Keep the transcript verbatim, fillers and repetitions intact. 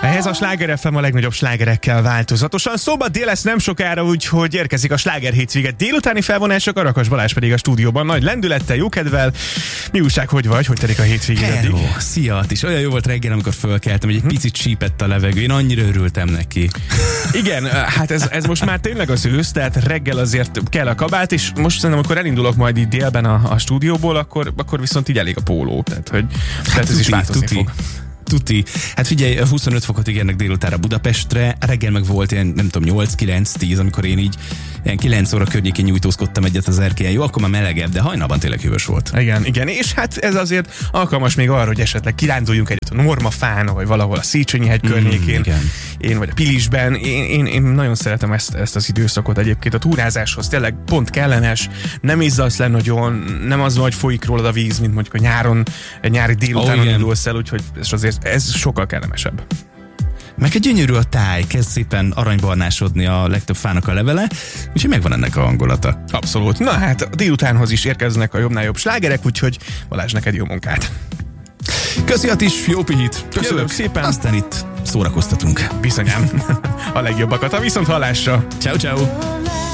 Ehhez a Sláger ef em a legnagyobb slágerekkel változatosan. Szóba dél lesz nem sokára, úgyhogy érkezik a Sláger hétvége délutáni felvonások, a Rakas Balázs pedig a stúdióban nagy lendülettel, jókedvel. Mi újság, hogy vagy? Hogy telik a hétvégén eddig? Hello, szia Attis. Olyan jó volt reggel, amikor fölkeltem, hogy egy picit csípett a levegő. Én annyira örültem neki. Igen, hát ez, ez most már tényleg az ősz, tehát reggel azért kell a kabát, és most szerintem, amikor elindulok majd így délben a, a stúdióból, akkor, akkor viszont így elég a póló. Tehát, hogy hát tehát ez is változni tuti. fog. Tuti. Hát figyelj, huszonöt fokot ígérnek délutára Budapestre, reggel meg volt ilyen, nem tudom, nyolc kilenc tíz, amikor én így ilyen kilenc óra környékén nyújtózkodtam egyet az erkélyen. Jó, akkor már melegebb, de hajnalban tényleg hűvös volt. Igen, igen, és hát ez azért alkalmas még arra, hogy esetleg kiránduljunk egyet a Normafán, vagy valahol a Széchenyi hegy környékén. Mm, én vagy a Pilisben. Én, én, én nagyon szeretem ezt, ezt az időszakot egyébként. A túrázáshoz tényleg pont kellemes, nem izzadsz le nagyon, nem az, hogy folyik rólad a víz, mint mondjuk a nyáron, egy nyári délutánon oh, indulsz el, úgyhogy ez azért ez sokkal kellemesebb. Meg egy gyönyörű a táj, kezd szépen aranybarnásodni a legtöbb fának a levele, úgyhogy megvan ennek a hangulata. Abszolút. Na hát a délutánhoz is érkeznek a jobbnál jobb slágerek, úgyhogy Balázs, neked jó munkát. Köszi is, jó pihit. Köszönöm szépen. Aztán itt szórakoztatunk. Bizonyám. A legjobbakat a viszonthallásra. Ciao, ciao.